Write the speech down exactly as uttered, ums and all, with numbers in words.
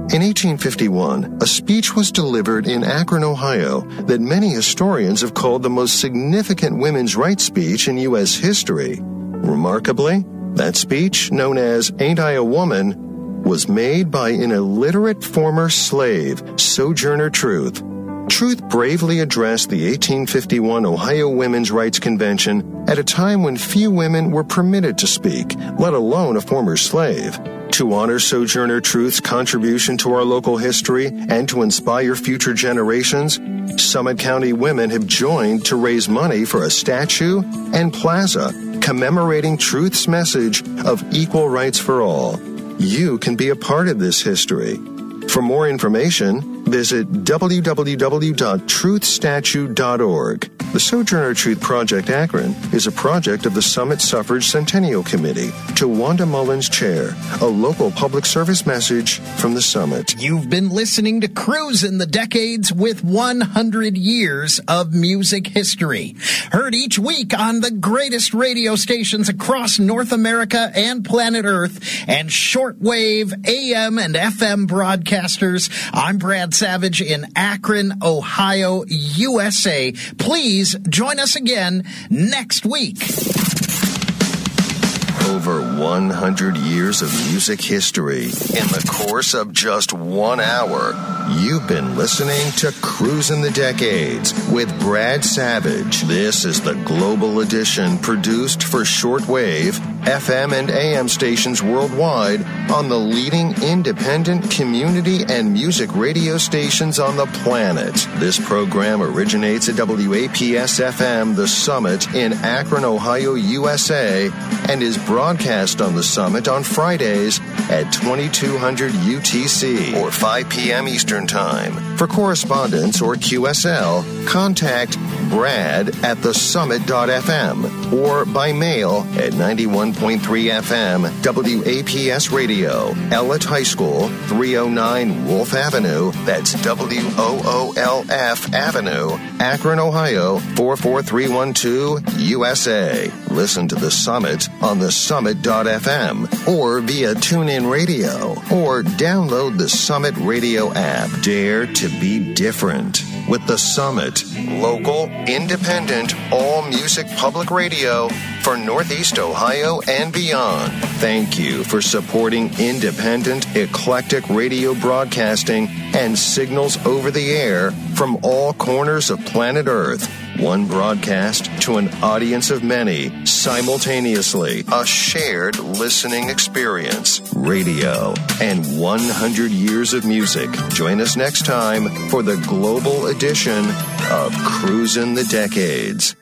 In eighteen fifty-one, a speech was delivered in Akron, Ohio, that many historians have called the most significant women's rights speech in U S history. Remarkably, that speech, known as Ain't I a Woman, was made by an illiterate former slave, Sojourner Truth. Truth bravely addressed the eighteen fifty-one Ohio Women's Rights Convention at a time when few women were permitted to speak, let alone a former slave. To honor Sojourner Truth's contribution to our local history and to inspire future generations, Summit County women have joined to raise money for a statue and plaza commemorating Truth's message of equal rights for all. You can be a part of this history. For more information, visit w w w dot truth statue dot org. The Sojourner Truth Project Akron is a project of the Summit Suffrage Centennial Committee. To Wanda Mullins Chair, a local public service message from the Summit. You've been listening to Cruisin' the Decades with one hundred years of music history. Heard each week on the greatest radio stations across North America and planet Earth and shortwave A M and F M broadcasters. I'm Brad Savage in Akron, Ohio, U S A. Please join us again next week. Over one hundred years of music history in the course of just one hour. You've been listening to Cruisin' the Decades with Brad Savage. This is the Global Edition produced for shortwave, F M, and A M stations worldwide on the leading independent community and music radio stations on the planet. This program originates at W A P S F M, The Summit in Akron, Ohio, U S A, and is broadcast on The Summit on Fridays at twenty-two hundred U T C or five p.m. Eastern Time. For correspondence or Q S L, contact Brad at the summit dot f m or by mail at ninety-one point three F M W A P S Radio, Ellett High School, three oh nine Wolf Avenue, that's W O O L F Avenue, Akron, Ohio, four four three one two, U S A. Listen to The Summit on the summit dot f m or via TuneIn Radio or download the Summit Radio app. Dare to be different with The Summit, local, independent, all-music public radio for Northeast Ohio and beyond. Thank you for supporting independent, eclectic radio broadcasting and signals over the air from all corners of planet Earth. One broadcast to an audience of many, simultaneously. A shared listening experience. Radio and one hundred years of music. Join us next time for the global edition of Cruisin' the Decades.